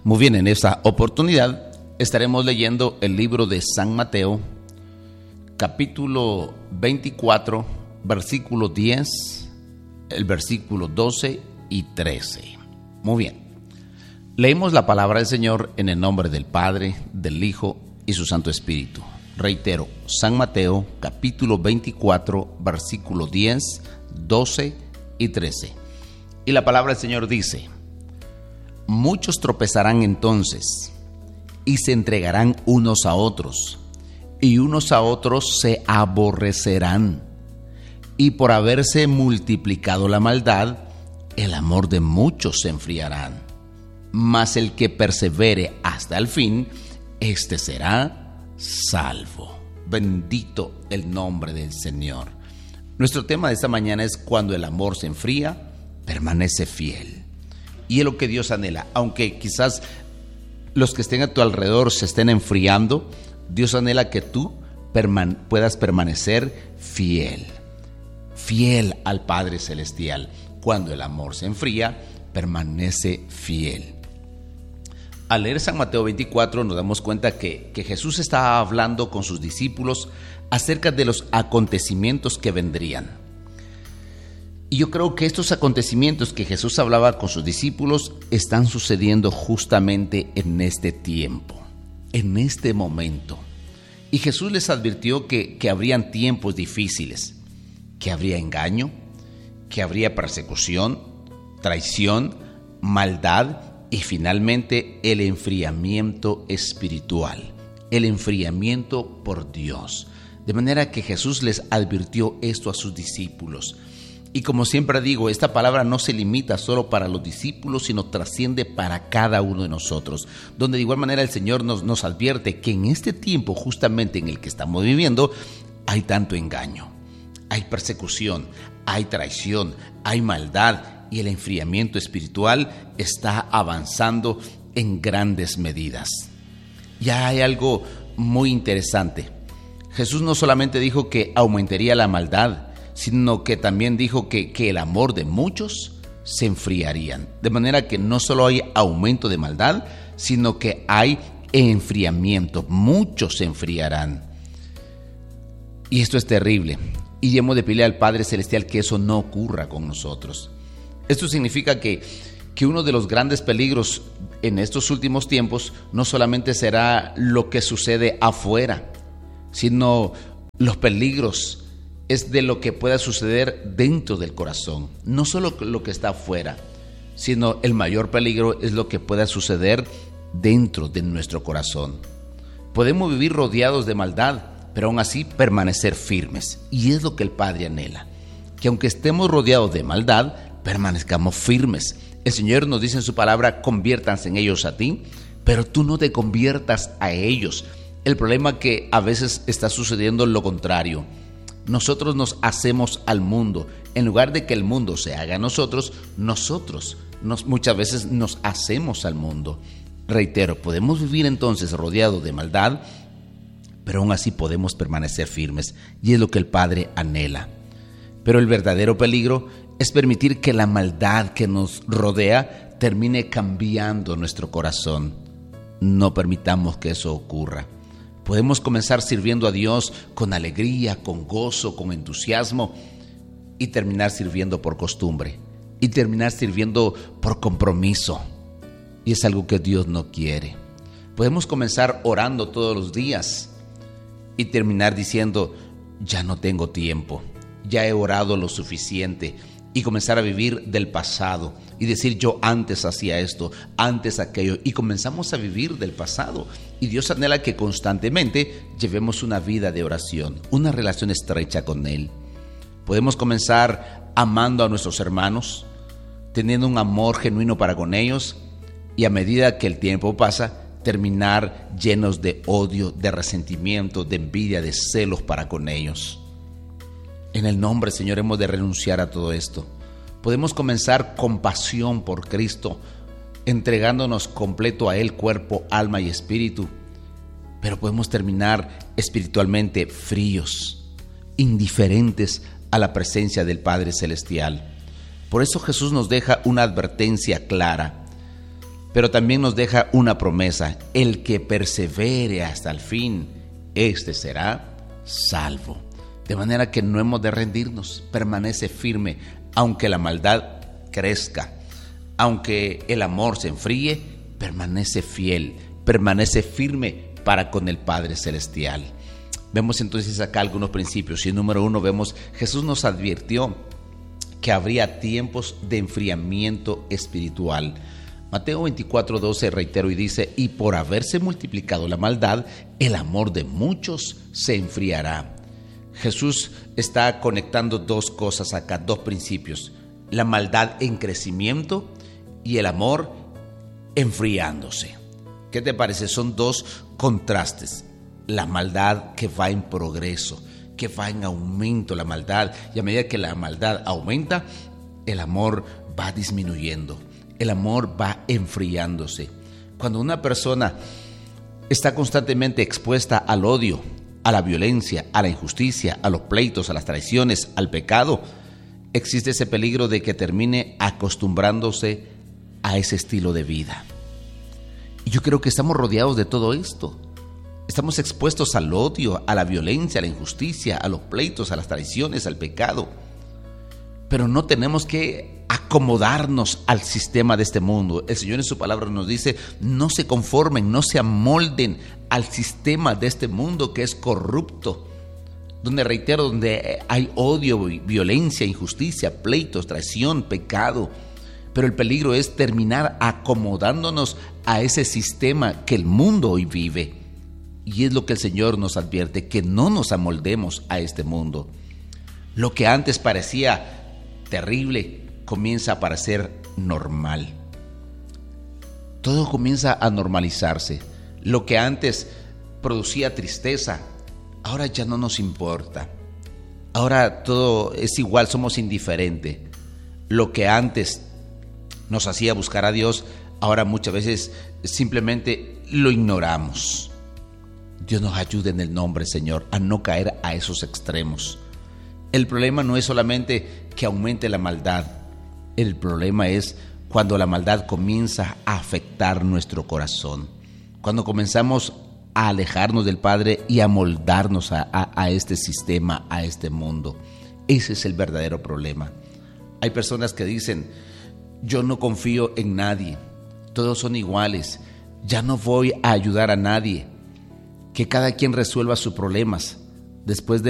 Muy bien, en esta oportunidad estaremos leyendo el libro de San Mateo, capítulo 24, versículo 10, el versículo 12 y 13. Muy bien, leemos la palabra del Señor en el nombre del Padre, del Hijo y su Santo Espíritu. Reitero, San Mateo, capítulo 24, versículo 10, 12 y 13. Y la palabra del Señor dice: muchos tropezarán entonces y se entregarán unos a otros, y unos a otros se aborrecerán. Y por haberse multiplicado la maldad, el amor de muchos se enfriarán. Mas el que persevere hasta el fin, éste será salvo. Bendito el nombre del Señor. Nuestro tema de esta mañana es: cuando el amor se enfría, permanece fiel. Y es lo que Dios anhela. Aunque quizás los que estén a tu alrededor se estén enfriando, Dios anhela que tú puedas permanecer fiel. Fiel al Padre Celestial. Cuando el amor se enfría, permanece fiel. Al leer San Mateo 24 nos damos cuenta que Jesús estaba hablando con sus discípulos acerca de los acontecimientos que vendrían. Y yo creo que estos acontecimientos que Jesús hablaba con sus discípulos están sucediendo justamente en este tiempo, en este momento. Y Jesús les advirtió que habrían tiempos difíciles, que habría engaño, que habría persecución, traición, maldad y finalmente el enfriamiento espiritual, el enfriamiento por Dios. De manera que Jesús les advirtió esto a sus discípulos. Y como siempre digo, esta palabra no se limita solo para los discípulos, sino trasciende para cada uno de nosotros, donde de igual manera el Señor nos advierte que en este tiempo justamente en el que estamos viviendo hay tanto engaño, hay persecución, hay traición, hay maldad y el enfriamiento espiritual está avanzando en grandes medidas. Ya hay algo muy interesante. Jesús no solamente dijo que aumentaría la maldad, sino que también dijo que el amor de muchos se enfriarían. De manera que no solo hay aumento de maldad, sino que hay enfriamiento. Muchos se enfriarán. Y esto es terrible. Y hemos de pedirle al Padre Celestial que eso no ocurra con nosotros. Esto significa que uno de los grandes peligros en estos últimos tiempos no solamente será lo que sucede afuera, sino los peligros es de lo que pueda suceder dentro del corazón. No solo lo que está afuera, sino el mayor peligro es lo que pueda suceder dentro de nuestro corazón. Podemos vivir rodeados de maldad, pero aún así permanecer firmes. Y es lo que el Padre anhela, que aunque estemos rodeados de maldad, permanezcamos firmes. El Señor nos dice en su palabra: conviértanse en ellos a ti, pero tú no te conviertas a ellos. El problema es que a veces está sucediendo lo contrario. Nosotros nos hacemos al mundo. En lugar de que el mundo se haga a nosotros muchas veces nos hacemos al mundo. Reitero, podemos vivir entonces rodeados de maldad, pero aún así podemos permanecer firmes. Y es lo que el Padre anhela. Pero el verdadero peligro es permitir que la maldad que nos rodea termine cambiando nuestro corazón. No permitamos que eso ocurra. Podemos comenzar sirviendo a Dios con alegría, con gozo, con entusiasmo y terminar sirviendo por costumbre y terminar sirviendo por compromiso. Y es algo que Dios no quiere. Podemos comenzar orando todos los días y terminar diciendo: ya no tengo tiempo, ya he orado lo suficiente, y comenzar a vivir del pasado y decir: yo antes hacía esto, antes aquello, y comenzamos a vivir del pasado. Y Dios anhela que constantemente llevemos una vida de oración, una relación estrecha con Él. Podemos comenzar amando a nuestros hermanos, teniendo un amor genuino para con ellos, y a medida que el tiempo pasa, terminar llenos de odio, de resentimiento, de envidia, de celos para con ellos. En el nombre del Señor hemos de renunciar a todo esto. Podemos comenzar con pasión por Cristo, entregándonos completo a Él, cuerpo, alma y espíritu. Pero podemos terminar espiritualmente fríos, indiferentes a la presencia del Padre Celestial. Por eso Jesús nos deja una advertencia clara. pero también nos deja una promesa: el que persevere hasta el fin, este será salvo. De manera que no hemos de rendirnos, permanece firme, aunque la maldad crezca, aunque el amor se enfríe, permanece fiel, permanece firme para con el Padre Celestial. Vemos entonces acá algunos principios, y número 1 vemos, Jesús nos advirtió que habría tiempos de enfriamiento espiritual. Mateo 24:12, reitero, y dice: y por haberse multiplicado la maldad, el amor de muchos se enfriará. Jesús está conectando dos cosas acá, dos principios: la maldad en crecimiento y el amor enfriándose. ¿Qué te parece? Son dos contrastes. La maldad que va en progreso, que va en aumento la maldad, y a medida que la maldad aumenta, el amor va disminuyendo, el amor va enfriándose. Cuando una persona está constantemente expuesta al odio, a la violencia, a la injusticia, a los pleitos, a las traiciones, al pecado, existe ese peligro de que termine acostumbrándose a ese estilo de vida. Y yo creo que estamos rodeados de todo esto. Estamos expuestos al odio, a la violencia, a la injusticia, a los pleitos, a las traiciones, al pecado. Pero no tenemos que acomodarnos al sistema de este mundo. El Señor en su palabra nos dice: no se conformen, no se amolden al sistema de este mundo que es corrupto, donde, reitero, donde hay odio, violencia, injusticia, pleitos, traición, pecado. Pero el peligro es terminar acomodándonos a ese sistema que el mundo hoy vive. Y es lo que el Señor nos advierte, que no nos amoldemos a este mundo. Lo que antes parecía terrible comienza a parecer normal. Todo comienza a normalizarse. Lo que antes producía tristeza, ahora ya no nos importa. Ahora todo es igual, somos indiferentes. Lo que antes nos hacía buscar a Dios, ahora muchas veces simplemente lo ignoramos. Dios nos ayude en el nombre, Señor, a no caer a esos extremos. El problema no es solamente que aumente la maldad. El problema es cuando la maldad comienza a afectar nuestro corazón. Cuando comenzamos a alejarnos del Padre y a moldarnos a este sistema, a este mundo. Ese es el verdadero problema. Hay personas que dicen: yo no confío en nadie, todos son iguales, ya no voy a ayudar a nadie, que cada quien resuelva sus problemas. Después de